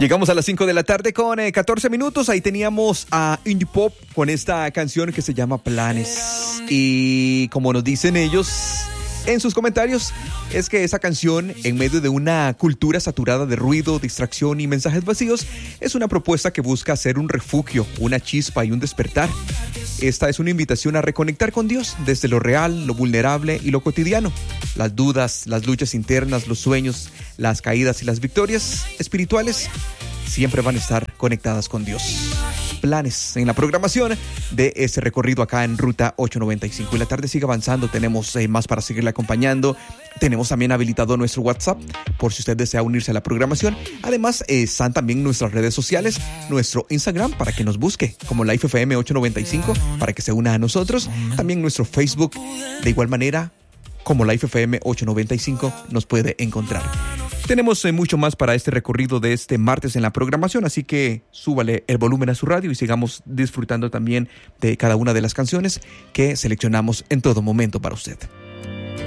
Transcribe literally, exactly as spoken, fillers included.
Llegamos a las cinco de la tarde con eh, catorce minutos. Ahí teníamos a Indie Pop con esta canción que se llama Planes. Y como nos dicen ellos en sus comentarios, es que esa canción, en medio de una cultura saturada de ruido, distracción y mensajes vacíos, es una propuesta que busca ser un refugio, una chispa y un despertar. Esta es una invitación a reconectar con Dios desde lo real, lo vulnerable y lo cotidiano. Las dudas, las luchas internas, los sueños, las caídas y las victorias espirituales siempre van a estar conectadas con Dios. Planes en la programación de este recorrido acá en Ruta ochocientos noventa y cinco. Y la tarde sigue avanzando, tenemos eh, más para seguirle acompañando. Tenemos también habilitado nuestro WhatsApp por si usted desea unirse a la programación. Además, eh, están también nuestras redes sociales, nuestro Instagram para que nos busque como Life F M ochocientos noventa y cinco para que se una a nosotros. También nuestro Facebook, de igual manera, como Life F M ochocientos noventa y cinco nos puede encontrar. Tenemos eh, mucho más para este recorrido de este martes en la programación, así que súbale el volumen a su radio y sigamos disfrutando también de cada una de las canciones que seleccionamos en todo momento para usted.